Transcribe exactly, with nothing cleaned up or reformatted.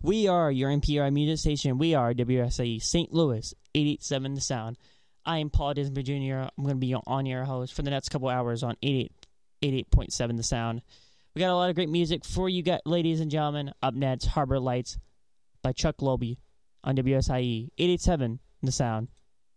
We are your N P R music station. We are W S I E Saint Louis, eight eight seven The Sound. I am Paul Disney Junior I'm going to be your on-air host for the next couple hours on eighty-eight point seven The Sound. We got a lot of great music for you, guys, ladies and gentlemen. Up next, Harbor Lights by Chuck Loby on W S I E eight eight seven The Sound.